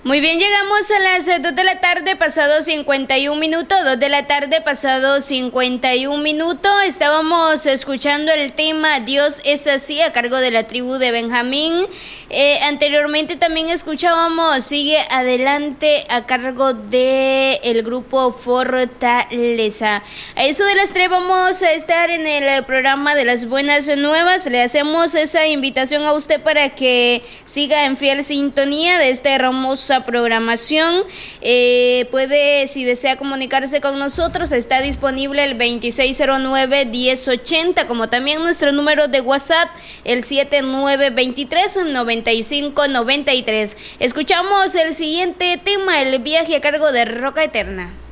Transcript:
Muy bien, llegamos a las 2 de la tarde, pasado 51 minutos, 2 de la tarde, pasado 51 minutos. Estábamos escuchando el tema Dios es así, a cargo de la tribu de Benjamín. Anteriormente también escuchábamos Sigue Adelante, a cargo de el grupo Fortaleza. A eso de las 3 vamos a estar en el programa de las buenas nuevas. Le hacemos esa invitación a usted para que siga en fiel sintonía de esta hermosa programación. Puede, si desea comunicarse con nosotros, está disponible el 2609-1080, como también nuestro número de WhatsApp, el 7923-9593. Escuchamos el siguiente tema, El viaje, a cargo de Roca Eterna.